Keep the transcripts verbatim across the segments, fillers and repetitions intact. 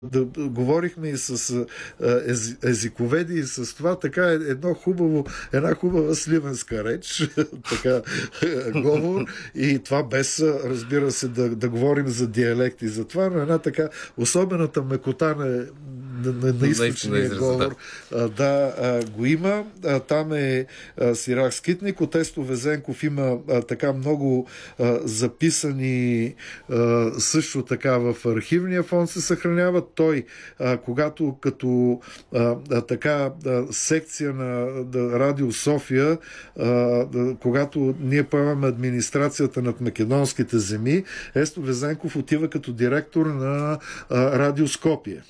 да, да говорихме и с ез, езиковеди и с това, така е едно хубаво, една хубава сливенска реч, така говор, и това без, разбира се, да, да говорим за диалекти, за това, но една така особената мекота на на, на, на източния говор да, да а, го има. А, там е а, Сирах Скитник. От Есто Везенков има а, така много а, записани а, също така в архивния фонд се съхранява. Той, а, когато като а, а, така а, секция на да, Радио София, а, да, когато ние поемаме администрацията над македонските земи, Есто Везенков отива като директор на а, Радио Скопие.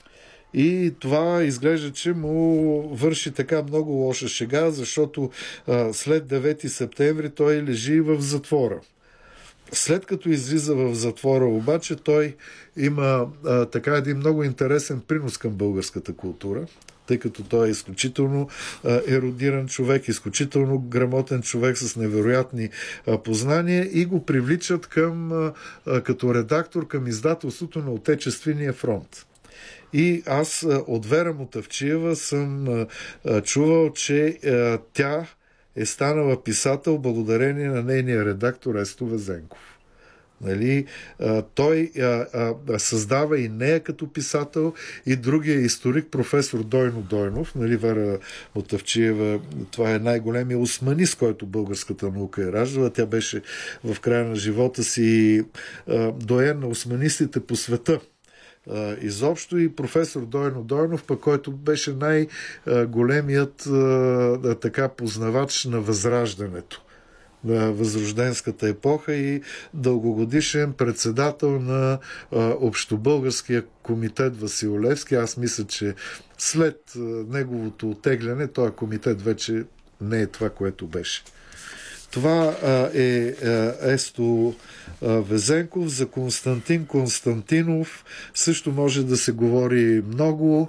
И това изглежда, че му върши така много лоша шега, защото а, след девети септември той лежи в затвора. След като излиза в затвора, обаче, той има а, така един много интересен принос към българската култура, тъй като той е изключително а, ерудиран човек, изключително грамотен човек с невероятни а, познания и го привличат към, а, а, като редактор към издателството на Отечествения фронт. И аз от Вера Мутафчиева съм а, чувал, че а, тя е станала писател благодарение на нейния редактор Есто Везенков. Нали? А, той а, а, създава и нея като писател, и другия историк, професор Дойно Дойнов. Нали, Вера Мутафчиева, това е най-големия османист, който българската наука е раждала. Тя беше в края на живота си а, доен на османистите по света. Изобщо, и професор Дойно Дойнов, пък, който беше най-големият така познавач на Възраждането, на възрожденската епоха, и дългогодишен председател на Общобългарския комитет Васил Левски. Аз мисля, че след неговото оттегляне този комитет вече не е това, което беше. Това а, е а, Есто а, Везенков. За Константин Константинов също може да се говори много.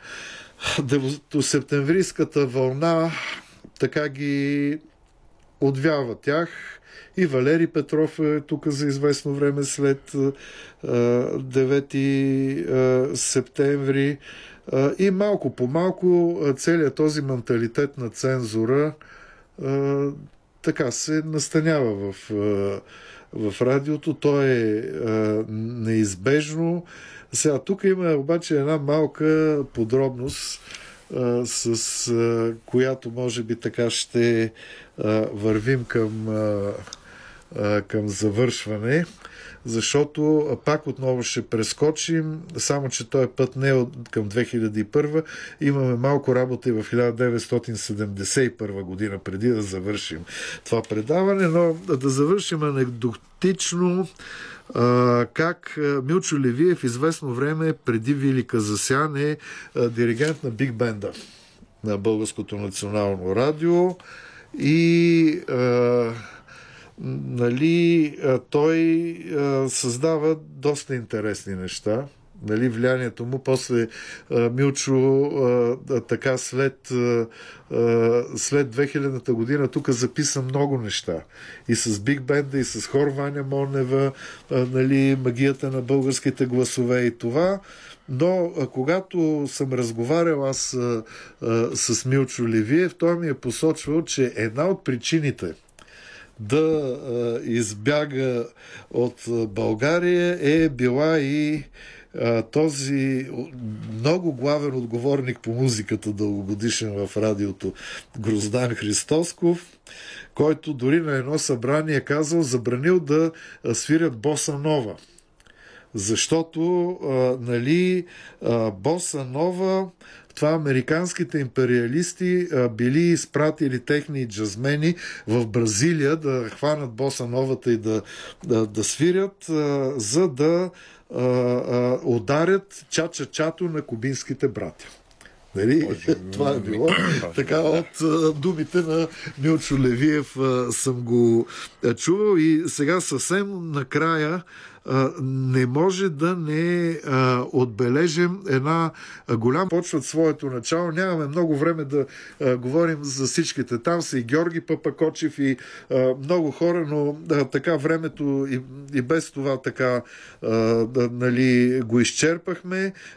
Деветосептемврийската вълна така ги отвява тях. И Валери Петров е тук за известно време след а, девети септември. А, и малко по малко целият този менталитет на цензура а, така се настанява в, в радиото. То е а, неизбежно. Сега, тук има обаче една малка подробност, а, с а, която може би така ще а, вървим към, а, а, към завършване, защото пак отново ще прескочим, само че този път не от към две хиляди и първа. Имаме малко работа и в хиляда деветстотин седемдесет и първа година, преди да завършим това предаване, но да завършим анекдотично а, как Милчо Левиев известно време преди Вили Казасян е а, диригент на Биг Бенда на Българското национално радио и а, нали, той а, създава доста интересни неща. Нали, влиянието му после а, Милчо а, така след, а, след две хилядната година тук записа много неща. И с Биг Бенда, и с хор Ваня Монева, а, нали, магията на българските гласове и това. Но а, когато съм разговарял аз а, а, с Милчо Левиев, той ми е посочвал, че една от причините да а, избяга от България е била и а, този много главен отговорник по музиката, дългогодишен в радиото, Гроздан Христосков, който дори на едно събрание казал, забранил да свирят боса нова. Защото а, нали, а, боса нова, това американските империалисти а, били изпратили техни джазмени в Бразилия да хванат боса новата и да, да, да свирят, а, за да а, а, ударят чача-чато на кубинските братя. Нали? Може, това е било. Така от а, думите на Милчо Левиев а, съм го а, чувал, и сега съвсем накрая а, не може да не а, отбележим една а, голяма почват своето начало. Нямаме много време да а, говорим за всичките. Там са и Георги Папакочев и а, много хора, но а, така времето и, и без това така а, да, нали, го изчерпахме.